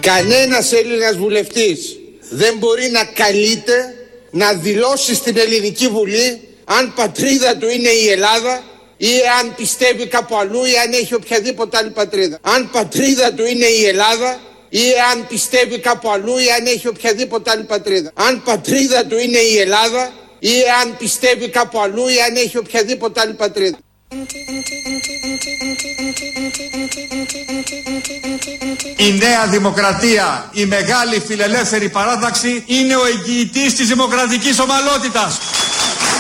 Κανένας Έλληνας βουλευτής δεν μπορεί να καλείται να δηλώσει στην Ελληνική Βουλή αν πατρίδα του είναι η Ελλάδα ή αν πιστεύει κάπου αλλού ή αν έχει οποιαδήποτε άλλη πατρίδα. Αν πατρίδα του είναι η Ελλάδα ή αν πιστεύει κάπου αλλού ή αν έχει οποιαδήποτε άλλη πατρίδα. Αν πατρίδα του είναι η Ελλάδα ή αν πιστεύει κάπου αλλού ή αν έχει οποιαδήποτε άλλη πατρίδα. Η Νέα Δημοκρατία, η μεγάλη φιλελεύθερη παράταξη, είναι ο εγγυητής της δημοκρατικής ομαλότητας.